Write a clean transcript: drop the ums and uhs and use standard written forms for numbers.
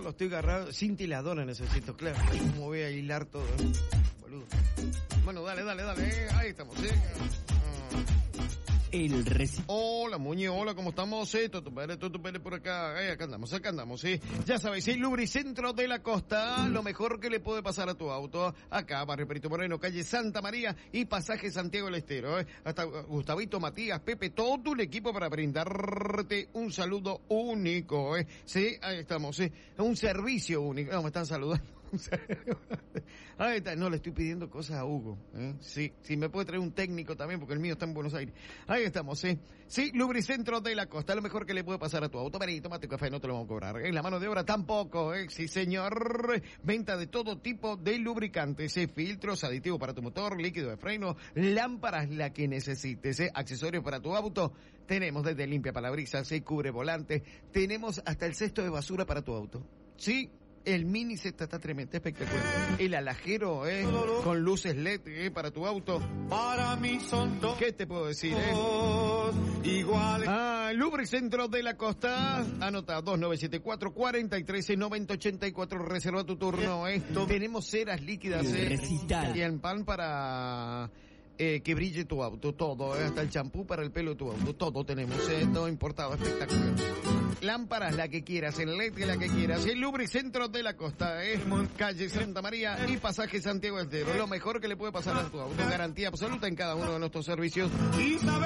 lo estoy agarrando. Cintiladora necesito, claro. ¿Cómo voy a hilar todo? Boludo. Bueno, dale. Ahí estamos, El recital. Hola, Muñe, hola, ¿cómo estamos? Toto Pérez por acá. Acá andamos, ¿sí? Ya sabéis, el Lubricentro de la Costa, lo mejor que le puede pasar a tu auto. Acá, Barrio Perito Moreno, calle Santa María y pasaje Santiago del Estero, Hasta Gustavito, Matías, Pepe, todo un equipo para brindarte un saludo único, Sí, ahí estamos, ¿sí? Un servicio único. No, me están saludando. Ahí está. No, le estoy pidiendo cosas a Hugo, Sí, me puede traer un técnico también porque el mío está en Buenos Aires. Ahí estamos, Sí, Lubricentro de la Costa, lo mejor que le puede pasar a tu auto. Vení, tómate café, no te lo vamos a cobrar. La mano de obra tampoco, Sí, señor. Venta de todo tipo de lubricantes, filtros, aditivos para tu motor, líquido de freno, lámparas, la que necesites, accesorios para tu auto. Tenemos desde limpia parabrisas, cubre volante. Tenemos hasta el cesto de basura para tu auto. Sí. El mini set está tremendo, espectacular. El alajero, con luces LED, para tu auto. Para mí son todos. ¿Qué te puedo decir, iguales. Lubricentro de la Costa. Anota 2974-439084. Reserva tu turno, Tenemos ceras líquidas, Recital. Y en pan para que brille tu auto, todo, hasta el champú para el pelo de tu auto, todo tenemos, todo importado, espectacular. Lámparas, la que quieras, el LED, la que quieras, el Lubricentro de la Costa, calle Santa María y pasaje Santiago del Estero, lo mejor que le puede pasar a tu auto, garantía absoluta en cada uno de nuestros servicios.